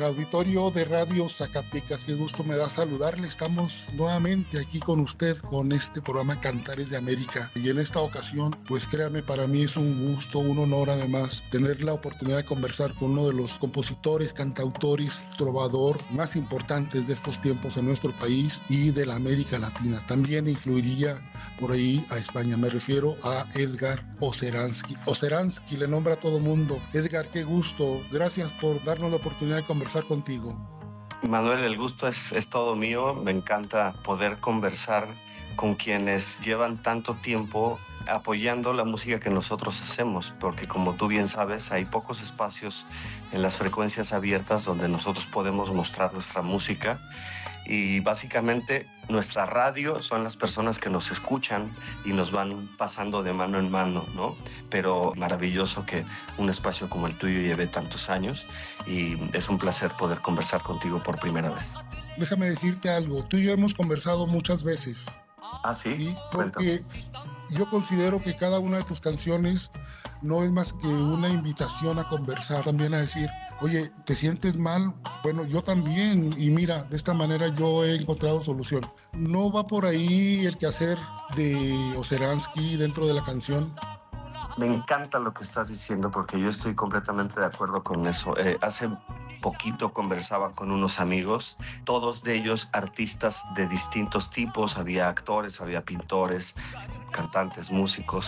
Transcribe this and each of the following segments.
Auditorio de Radio Zacatecas, qué gusto me da saludarle. Estamos nuevamente aquí con usted con este programa Cantares de América. Y en esta ocasión, pues créame, para mí es un gusto, un honor además, tener la oportunidad de conversar con uno de los compositores, cantautores, trovador más importantes de estos tiempos en nuestro país y de la América Latina. También influiría por ahí a España. Me refiero a Edgar Oceransky. Oceransky le nombra a todo mundo. Edgar, qué gusto. Gracias por darnos la oportunidad de conversar contigo. Manuel, el gusto es todo mío. Me encanta poder conversar con quienes llevan tanto tiempo apoyando la música que nosotros hacemos, porque como tú bien sabes, hay pocos espacios en las frecuencias abiertas donde nosotros podemos mostrar nuestra música, y básicamente nuestra radio son las personas que nos escuchan y nos van pasando de mano en mano, ¿no? Pero maravilloso que un espacio como el tuyo lleve tantos años, y es un placer poder conversar contigo por primera vez. Déjame decirte algo, tú y yo hemos conversado muchas veces. ¿Ah, sí? ¿Sí? Porque yo considero que cada una de tus canciones no es más que una invitación a conversar, también a decir, oye, ¿te sientes mal? Bueno, yo también, y mira, de esta manera yo he encontrado solución. ¿No va por ahí el quehacer de Oceransky dentro de la canción? Me encanta lo que estás diciendo, porque yo estoy completamente de acuerdo con eso. Hace poquito conversaba con unos amigos, todos de ellos artistas de distintos tipos. Había actores, había pintores, cantantes, músicos,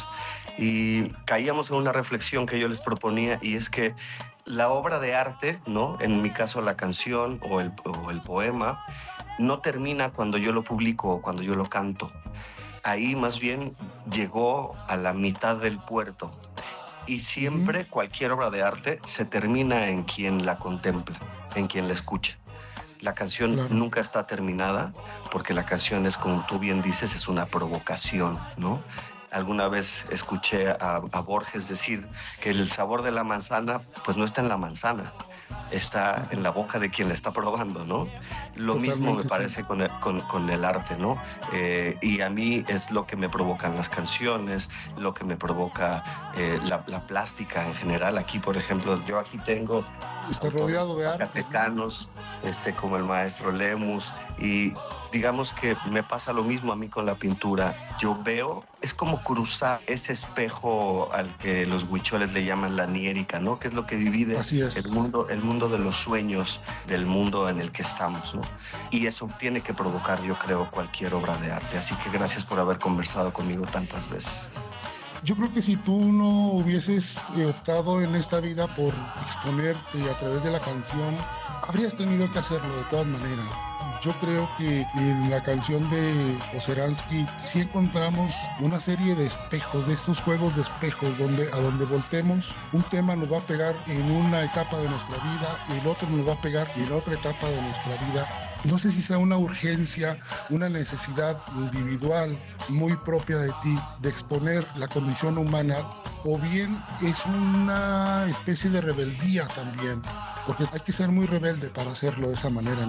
y caíamos en una reflexión que yo les proponía, y es que la obra de arte, ¿no? En mi caso la canción o el poema, no termina cuando yo lo publico o cuando yo lo canto. Ahí más bien llegó a la mitad del puerto, y siempre cualquier obra de arte se termina en quien la contempla, en quien la escucha. La canción nunca está terminada, porque la canción es, como tú bien dices, es una provocación, ¿no? Alguna vez escuché a Borges decir que el sabor de la manzana pues no está en la manzana, está en la boca de quien la está probando, ¿no? Lo mismo me parece con el arte, ¿no? Y a mí es lo que me provocan las canciones, lo que me provoca la plástica en general. Aquí, por ejemplo, yo aquí tengo... Está rodeado de arte. Zacatecanos, como el maestro Lemus, y digamos que me pasa lo mismo a mí con la pintura. Yo veo, es como cruzar ese espejo al que los huicholes le llaman la niérica, ¿no? Que es lo que divide el mundo de los sueños del mundo en el que estamos, ¿no? Y eso tiene que provocar, yo creo, cualquier obra de arte. Así que gracias por haber conversado conmigo tantas veces. Yo creo que si tú no hubieses optado en esta vida por exponerte a través de la canción, habrías tenido que hacerlo de todas maneras. Yo creo que en la canción de Oceransky sí encontramos una serie de espejos, de estos juegos de espejos, a donde voltemos, un tema nos va a pegar en una etapa de nuestra vida, el otro nos va a pegar en otra etapa de nuestra vida. No sé si sea una urgencia, una necesidad individual muy propia de ti de exponer la condición humana, o bien es una especie de rebeldía también, porque hay que ser muy rebelde para hacerlo de esa manera.